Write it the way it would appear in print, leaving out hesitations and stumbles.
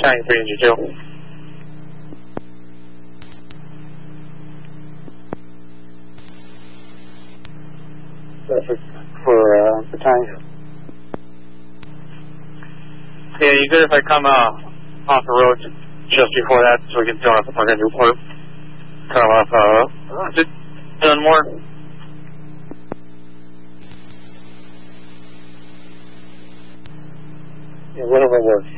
Battalion 3 and G2. For Battalion. Yeah, you good if I come off the road just before that so we can join up the park at Newport? Come off, Dunmore? Yeah, whatever works.